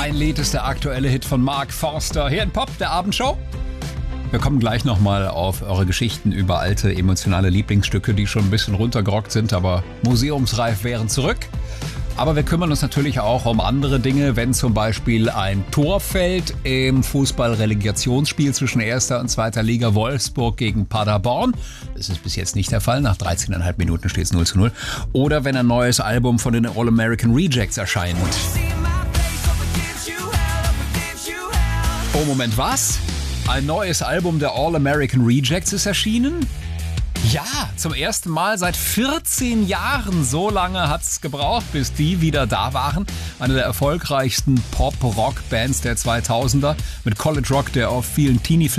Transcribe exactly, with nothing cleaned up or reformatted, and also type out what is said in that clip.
Mein Lied ist der aktuelle Hit von Mark Forster hier in Pop, der Abendshow. Wir kommen gleich nochmal auf eure Geschichten über alte, emotionale Lieblingsstücke, die schon ein bisschen runtergerockt sind, aber museumsreif wären, zurück. Aber wir kümmern uns natürlich auch um andere Dinge, wenn zum Beispiel ein Tor fällt im Fußball-Relegationsspiel zwischen erster und zweiter Liga, Wolfsburg gegen Paderborn. Das ist bis jetzt nicht der Fall, nach dreizehn Komma fünf Minuten steht es null zu null. Oder wenn ein neues Album von den All-American Rejects erscheint. Oh, Moment, was? Ein neues Album der All-American Rejects ist erschienen? Ja, zum ersten Mal seit vierzehn Jahren. So lange hat es gebraucht, bis die wieder da waren. Eine der erfolgreichsten Pop-Rock-Bands der zweitausender mit College Rock, der auf vielen Teenie